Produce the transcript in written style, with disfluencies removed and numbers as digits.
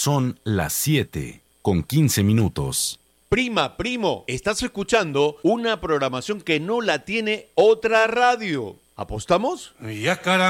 Son las 7:15. Prima, primo, estás escuchando una programación que no la tiene otra radio. ¿Apostamos? Ya, caramba.